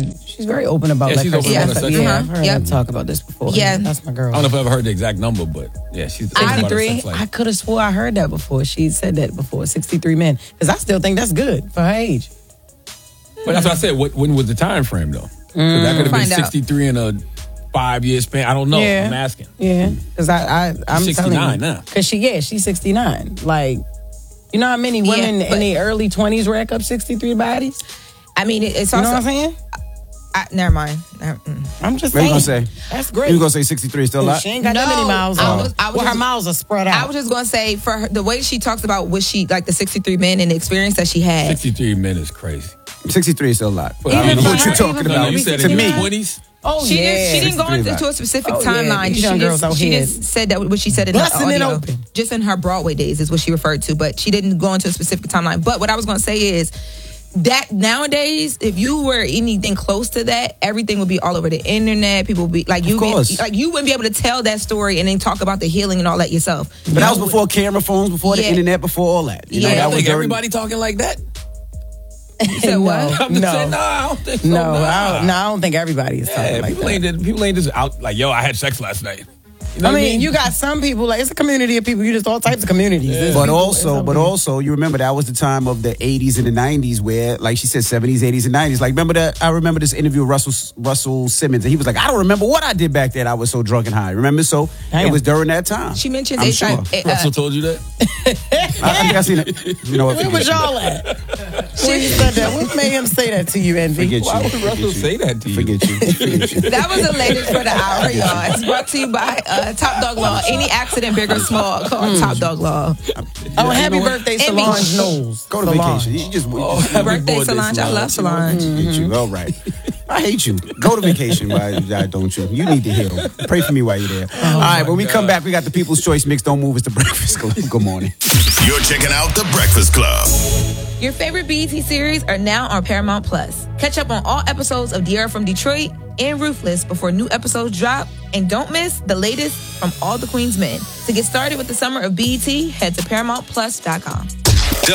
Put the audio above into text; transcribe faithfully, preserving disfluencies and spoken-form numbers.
she she's very open about yeah, like she's her open sex. about her sex Yeah, life. I've heard Yep. her talk about this before. Yeah. That's my girl. I don't know if I ever heard the exact number, but yeah, she's open about her sixty-three. sex life. I could have swore I heard that before. She said that before. sixty-three men. Because I still think that's good for her age. But that's what I said. What, when was the time frame though? Mm. That could have been Find out. sixty-three in a five year span. I don't know. Yeah. I'm asking. Yeah. Because I, I, I'm sixty-nine telling you. now. Because she, yeah, she's sixty-nine. Like, you know how many women Yeah, but- in their early twenties rack up sixty-three bodies? I mean, it, it's You also. know what I'm saying? I, never mind. Never- mm. I'm just What you saying. gonna say? That's great. You gonna say sixty-three is still a lot? She ain't got that No, many miles I on. was- I was well, her just- miles are spread out. I was just going to say, for her, the way she talks about what she, like the sixty-three men and the experience that she had. sixty-three men is crazy. sixty-three is still a lot. But I I don't mean, know what for you're her, talking even No, no, about. you said To in me, the twenties. oh, She, yeah. didn't, she didn't go sixty-three into back. a specific Oh, yeah, timeline. these She, young girls just, out she here just said that what she said in the busting it audio. open. Just in her Broadway days is what she referred to, but she didn't go into a specific timeline. But what I was going to say is that nowadays, if you were anything close to that, everything would be all over the internet. People would be like, you, course. like you wouldn't be able to tell that story and then talk about the healing and all that yourself. But that was before camera phones, before the Yeah. internet, before all that. You know, Yeah. that I was think during- everybody talking like that. You said what? I'm just No. saying, no, I don't think so. No, nah. I don't, no, I don't think everybody is Yeah, talking like people that. ain't just, people ain't just out like, yo, I had sex last night. You know I what mean, you got some people, like, it's a community of people. You just all types of communities. There's But people- also, but also, you remember that was the time of the eighties and the nineties where, like she said, seventies, eighties, and nineties. Like, remember that? I remember this interview with Russell Russell Simmons, and he was like, "I don't remember what I did back then. I was so drunk and high." Remember? So Damn. it was during that time. She mentions I'm H I V. sure. uh, Russell told you that? I, I think I seen it. You know what? Where Forget was you. y'all at? When he said that, what made him say that to you, Envy? Forget you. Why would Forget Russell you. say that to you? Forget you. Forget you. That was the latest for the hour, y'all. It's brought to you by uh, Top Dog Law. Any accident, big or small, call Top Dog Law. Oh, happy birthday, Envy. Solange Knowles. Go to Solange. vacation. You just, Oh, just happy Birthday, birthday, Solange. I love Solange. hate you. All right. I hate you. Go to vacation, why why don't you? You need to heal. Pray for me while you're there. All right, when we come back, we got the People's Choice Mix. Don't move. It's the Breakfast Club. Good morning. You're checking out The Breakfast Club. Your favorite B E T series are now on Paramount Plus. Catch up on all episodes of De'Ara from Detroit and Ruthless before new episodes drop. And don't miss the latest from All the Queen's Men. To get started with the summer of B E T, head to paramount plus dot com.